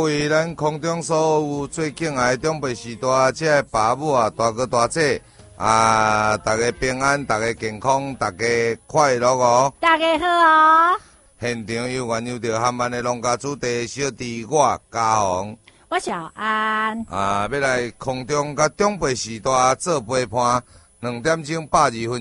为咱空中所有最敬爱的长辈时代，这个爸母啊、大哥大姐啊，大家平安，大家健康，大家快乐哦！ 大家好哦！ 现场有缘有着含咱的农家主地小弟我嘉宏， 我小安要来空中甲长辈时代做陪伴，2点钟82分。